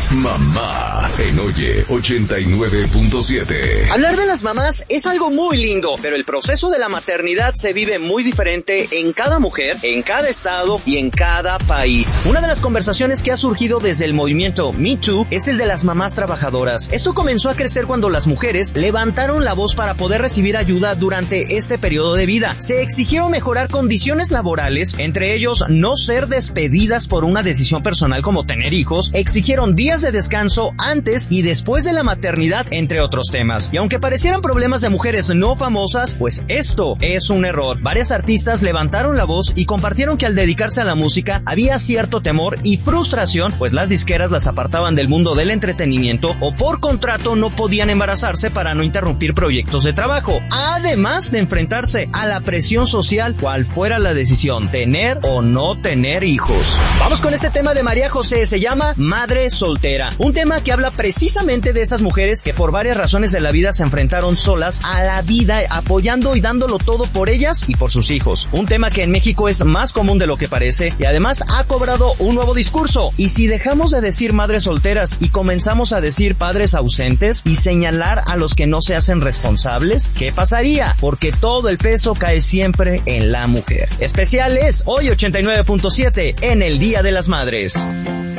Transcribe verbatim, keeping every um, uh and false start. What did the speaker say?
Mamá en Oye ochenta y nueve punto siete. Hablar de las mamás es algo muy lindo, pero el proceso de la maternidad se vive muy diferente en cada mujer, en cada estado y en cada país. Una de las conversaciones que ha surgido desde el movimiento Me Too es el de las mamás trabajadoras. Esto comenzó a crecer cuando las mujeres levantaron la voz para poder recibir ayuda durante este periodo de vida. Se exigieron mejorar condiciones laborales, entre ellos no ser despedidas por una decisión personal como tener hijos, exigieron días de descanso antes y después de la maternidad, entre otros temas. Y aunque parecieran problemas de mujeres no famosas, pues esto es un error. Varias artistas levantaron la voz y compartieron que al dedicarse a la música había cierto temor y frustración, pues las disqueras las apartaban del mundo del entretenimiento o por contrato no podían embarazarse para no interrumpir proyectos de trabajo, además de enfrentarse a la presión social, cual fuera la decisión, tener o no tener hijos. Vamos con este tema de María José, se llama Madre Soltera, un tema que habla precisamente de esas mujeres que por varias razones de la vida se enfrentaron solas a la vida, apoyando y dándolo todo por ellas y por sus hijos. Un tema que en México es más común de lo que parece y además ha cobrado un nuevo discurso. Y si dejamos de decir madres solteras y comenzamos a decir padres ausentes y señalar a los que no se hacen responsables, ¿qué pasaría? Porque todo el peso cae siempre en la mujer. Especial es Hoy ochenta y nueve punto siete en el Día de las Madres.